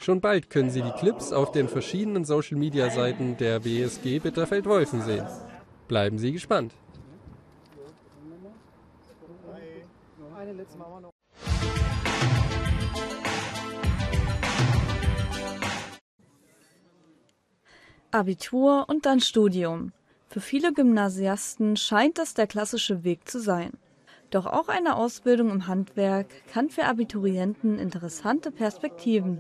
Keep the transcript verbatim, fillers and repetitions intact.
Schon bald können Sie die Clips auf den verschiedenen Social-Media-Seiten der B S G Bitterfeld-Wolfen sehen. Bleiben Sie gespannt. Abitur und dann Studium. Für viele Gymnasiasten scheint das der klassische Weg zu sein. Doch auch eine Ausbildung im Handwerk kann für Abiturienten interessante Perspektiven